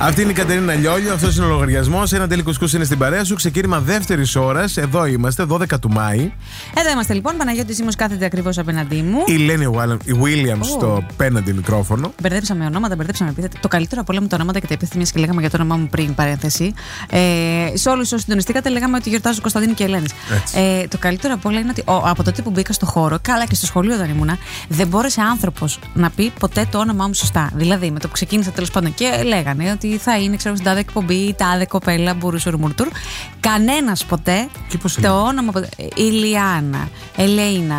Αυτή είναι η Κατερίνα Λιόλιο, αυτός είναι ο λογαριασμός. Ένα τέλει κουσκούς είναι στην παρέα σου. Ξεκίνημα δεύτερης ώρας. Εδώ είμαστε, 12 του Μάη. Εδώ είμαστε λοιπόν. Παναγιώτης Σίμος κάθεται ακριβώς απέναντί μου. Η Λένη Williams στο πέναντι μικρόφωνο. Μπερδέψαμε ονόματα, μπερδέψαμε επίθετα. Το καλύτερο από όλα με τα ονόματα και τα επίθετα, μιας και λέγαμε για το όνομά μου πριν, παρένθεση. Σε όλους όσους συντονιστήκατε, λέγαμε ότι γιορτάζω Κωνσταντίνου και Ελένης. Το καλύτερο από όλα είναι ότι από τότε που μπήκα στο χώρο, καλά και στο σχολείο όταν ήμουνα, δεν μπόρεσε άνθρωπος να πει ποτέ το όνομά μου σωστά. Δηλαδή, με το που ξεκίνησα τέλος πάντων και λέγανε ότι θα είναι, ξέρω, στην τάδε εκπομπή ή τάδε κοπέλα, Μπουρουσουρμουρτουρ. Κανένας ποτέ το όνομα. Ηλιάνα, Ελέινα.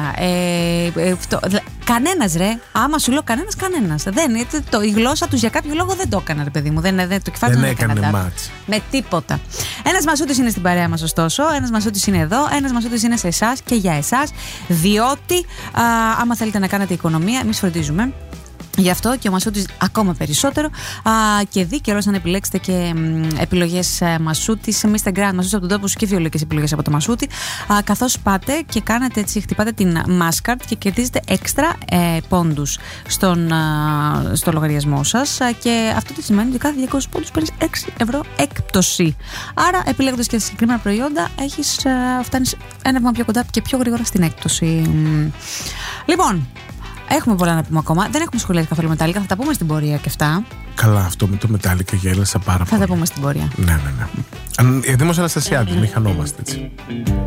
Κανένας ρε. Άμα σου λέω κανένας. Η γλώσσα τους για κάποιο λόγο δεν το έκανα, ρε παιδί μου. Το κεφάλι δεν έκανε μάτς. Με τίποτα. Ένας Μασούτης είναι στην παρέα μας, ωστόσο. Ένας Μασούτης είναι εδώ. Ένας Μασούτης είναι σε εσάς και για εσάς. Διότι άμα θέλετε να κάνετε οικονομία, εμείς φροντίζουμε. Γι' αυτό και ο Μασούτης ακόμα περισσότερο. Και δει καιρός να επιλέξετε και επιλογές Μασούτης. Εμείς Instagram Μασούτης από τον τόπο σου και βιολογικές επιλογές από το Μασούτη. Καθώς πάτε και κάνετε έτσι, χτυπάτε την Maskart και κερδίζετε έξτρα πόντους στο λογαριασμό σας. Και αυτό τι σημαίνει ότι κάθε 200 πόντους παίρνεις 6 ευρώ έκπτωση. Άρα, επιλέγοντας και συγκεκριμένα προϊόντα, φτάνεις ένα βήμα πιο κοντά και πιο γρήγορα στην έκπτωση. Λοιπόν. Έχουμε πολλά να πούμε ακόμα. Δεν έχουμε σχολιάσει καθόλου Metallica. Θα τα πούμε στην πορεία και αυτά. Καλά, αυτό με το Metallica γέλασα πάρα πολύ. Θα τα πούμε στην πορεία. Ναι. Δήμος Αναστασιάδη, μην χανόμαστε έτσι.